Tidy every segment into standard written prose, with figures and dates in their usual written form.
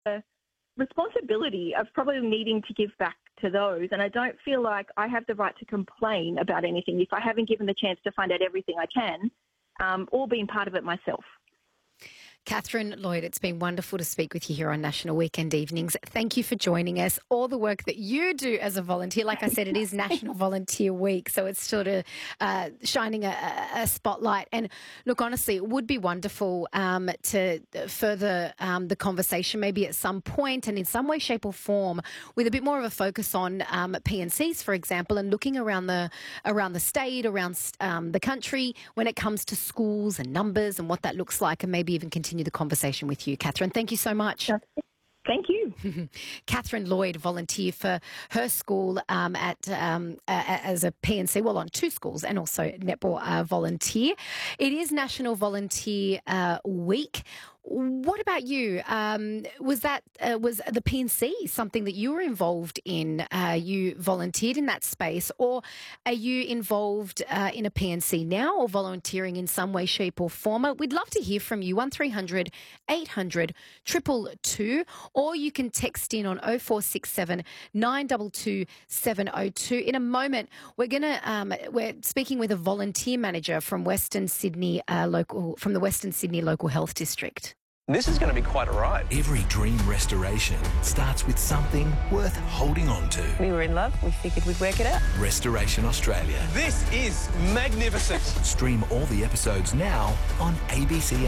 a responsibility of probably needing to give back to those. And I don't feel like I have the right to complain about anything if I haven't given the chance to find out everything I can or been part of it myself. Catherine Lloyd, it's been wonderful to speak with you here on National Weekend Evenings. Thank you for joining us. All the work that you do as a volunteer, like I said, it is National Volunteer Week, so it's sort of shining a spotlight. And look, honestly, it would be wonderful to further the conversation maybe at some point and in some way, shape or form with a bit more of a focus on PNCs, for example, and looking around the state, around the country when it comes to schools and numbers and what that looks like, and maybe even continue the conversation with you, Catherine. Thank you so much. Thank you. Catherine Lloyd, volunteer for her school as a PNC, well, on two schools, and also netball volunteer. It is National Volunteer Week. What about you? Was the PNC something that you were involved in? You volunteered in that space, or are you involved in a PNC now or volunteering in some way, shape or form? We'd love to hear from you, 1300 800 222, or you can text in on 0467 922 702. In a moment, we're speaking with a volunteer manager from Western Sydney from the Western Sydney Local Health District. This is going to be quite a ride. Every dream restoration starts with something worth holding on to. We were in love. We figured we'd work it out. Restoration Australia. This is magnificent. Stream all the episodes now on ABC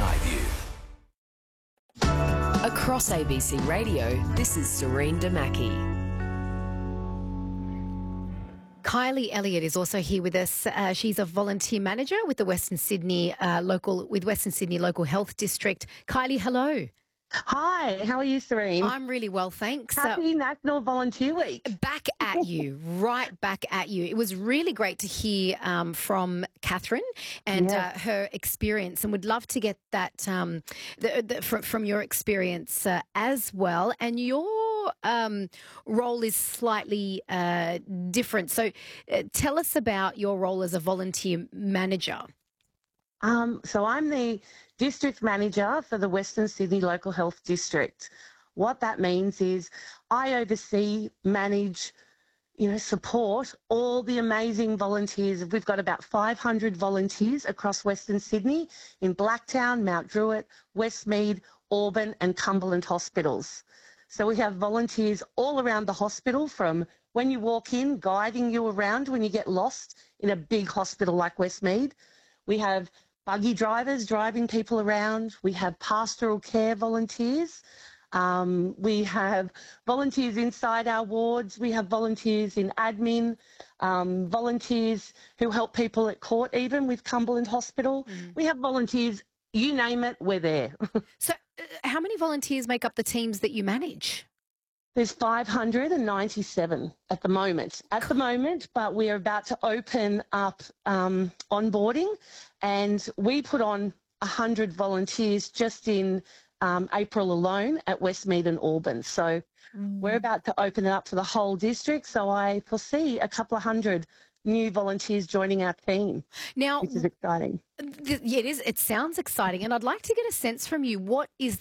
iView. Across ABC Radio, this is Serene Damaki. Kylie Elliott is also here with us. She's a volunteer manager with the Western Sydney Local Health District. Kylie, hello. Hi, how are you, Serene? I'm really well, thanks. Happy National Volunteer Week. Back at you, right back at you. It was really great to hear from Catherine and her experience, and would love to get that from your experience as well. And your role is slightly different. So tell us about your role as a volunteer manager. So I'm the district manager for the Western Sydney Local Health District. What that means is I oversee, manage, support all the amazing volunteers. We've got about 500 volunteers across Western Sydney in Blacktown, Mount Druitt, Westmead, Auburn and Cumberland hospitals. So we have volunteers all around the hospital, from when you walk in, guiding you around when you get lost in a big hospital like Westmead. We have buggy drivers driving people around. We have pastoral care volunteers. We have volunteers inside our wards. We have volunteers in admin, volunteers who help people at court, even with Cumberland Hospital. We have volunteers, you name it, we're there. So how many volunteers make up the teams that you manage? There's 597 at the moment. But we are about to open up onboarding, and we put on 100 volunteers just in April alone at Westmead and Auburn. So we're about to open it up for the whole district. So I foresee a couple of hundred new volunteers joining our team, now, which is exciting. Yeah, it is. It sounds exciting, and I'd like to get a sense from you. Is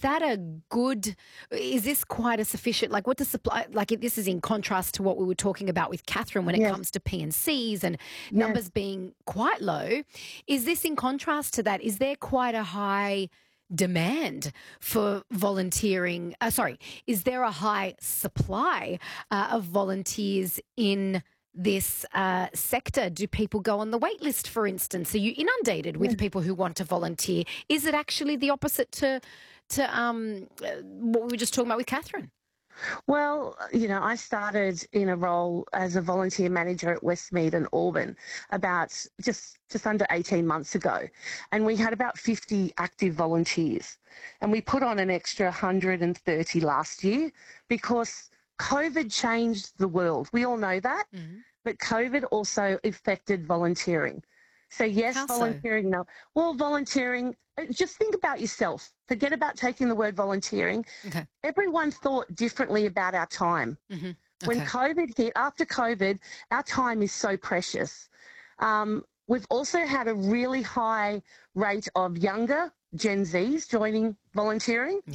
this quite a sufficient? Like, what does supply? Like, this is in contrast to what we were talking about with Catherine when it comes to PNCs and numbers being quite low. Is this in contrast to that? Is there quite a high demand for volunteering? Is there a high supply of volunteers in this sector? Do people go on the wait list, for instance? Are you inundated with people who want to volunteer? Is it actually the opposite to what we were just talking about with Catherine? Well, I started in a role as a volunteer manager at Westmead and Auburn about just under 18 months ago, and we had about 50 active volunteers, and we put on an extra 130 last year because COVID changed the world. We all know that, but COVID also affected volunteering. So yes, How volunteering. No, well, volunteering. Just think about yourself. Forget about taking the word volunteering. Okay. Everyone thought differently about our time. When COVID hit, after COVID, our time is so precious. We've also had a really high rate of younger Gen Zs joining volunteering.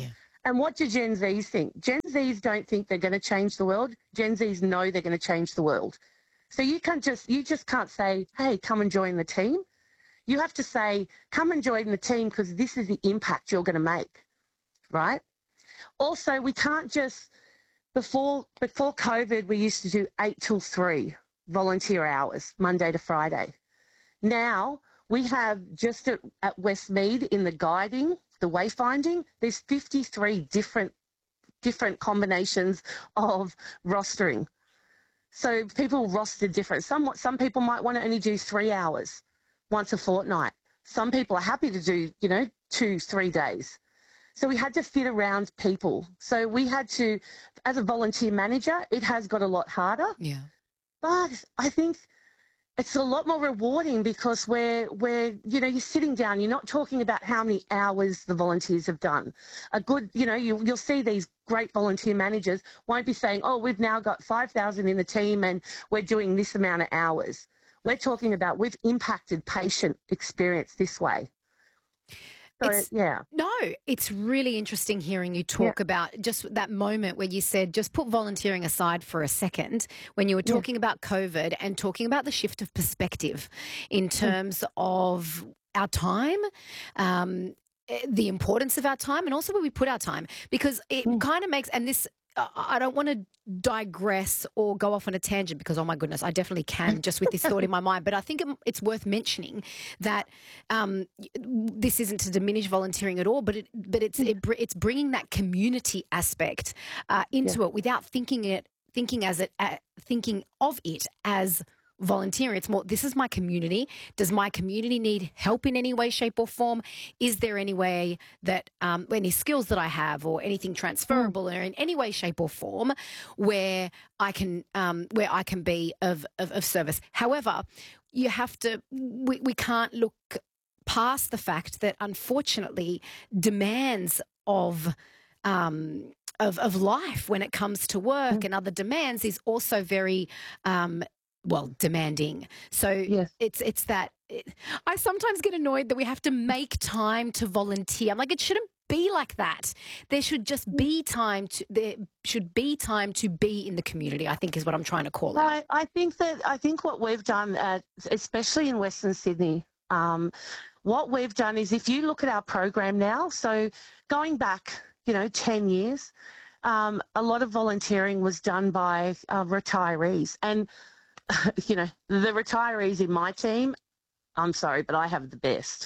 And what do Gen Zs think? Gen Zs don't think they're going to change the world. Gen Zs know they're going to change the world. So you just can't say, hey, come and join the team. You have to say, come and join the team because this is the impact you're going to make, right? Also, we can't just, before COVID, we used to do 8 till 3 volunteer hours, Monday to Friday. Now we have just at Westmead in the guiding, the wayfinding, there's 53 different combinations of rostering. So people roster different. Some people might want to only do 3 hours once a fortnight. Some people are happy to do, 2-3 days. So we had to fit around people. So we had to, as a volunteer manager, it has got a lot harder. Yeah. But I think it's a lot more rewarding because you're sitting down, you're not talking about how many hours the volunteers have done. A good, you'll see these great volunteer managers won't be saying, oh, we've now got 5,000 in the team and we're doing this amount of hours. We're talking about we've impacted patient experience this way. So, It's really interesting hearing you talk about just that moment where you said, just put volunteering aside for a second, when you were talking about COVID and talking about the shift of perspective in terms of our time, the importance of our time, and also where we put our time, because it kind of makes, and this, I don't want to digress or go off on a tangent because, oh my goodness, I definitely can just with this thought in my mind. But I think it's worth mentioning that this isn't to diminish volunteering at all, but it's bringing that community aspect into it without thinking of it as volunteering. It's more, this is my community. Does my community need help in any way, shape or form? Is there any way that any skills that I have or anything transferable or in any way, shape or form where I can be of service? However, you have to, we can't look past the fact that unfortunately demands of life when it comes to work and other demands is also very demanding. So it's that I sometimes get annoyed that we have to make time to volunteer. I'm like, it shouldn't be like that. There should just be time to be in the community, I think is what I'm trying to call it. I think what we've done, especially in Western Sydney, what we've done is if you look at our program now, so going back, 10 years, a lot of volunteering was done by retirees. And the retirees in my team, I'm sorry, but I have the best.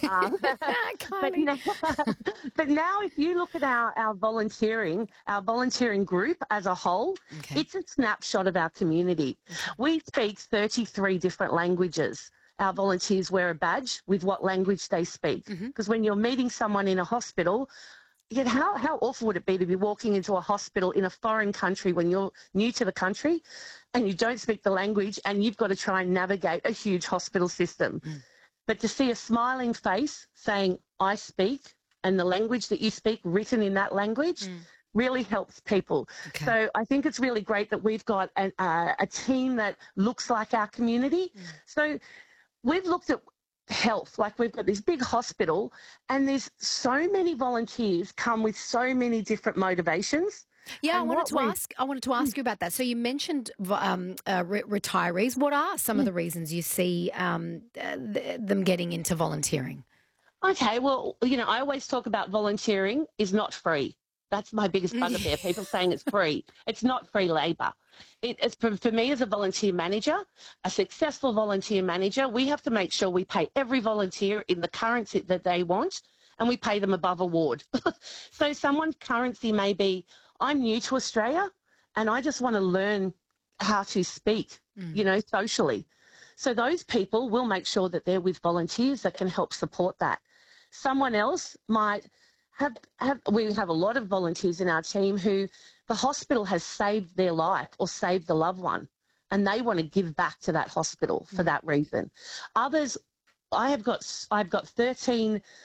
But now if you look at our volunteering group as a whole, it's a snapshot of our community. We speak 33 different languages. Our volunteers wear a badge with what language they speak. Because when you're meeting someone in a hospital, how awful would it be to be walking into a hospital in a foreign country when you're new to the country and you don't speak the language and you've got to try and navigate a huge hospital system. But to see a smiling face saying, I speak, and the language that you speak written in that language really helps people. So I think it's really great that we've got a team that looks like our community. So we've looked at health, like we've got this big hospital and there's so many volunteers come with so many different motivations. Yeah, I wanted to ask you about that. So you mentioned retirees. What are some of the reasons you see them getting into volunteering? Okay, well, I always talk about volunteering is not free. That's my biggest bugbear. People saying it's free. It's not free labour. It's for me as a volunteer manager, a successful volunteer manager, we have to make sure we pay every volunteer in the currency that they want and we pay them above award. So someone's currency may be, I'm new to Australia and I just want to learn how to speak, socially. So those people will make sure that they're with volunteers that can help support that. Someone else might we have a lot of volunteers in our team who the hospital has saved their life or saved the loved one and they want to give back to that hospital for that reason. Others, I've got 13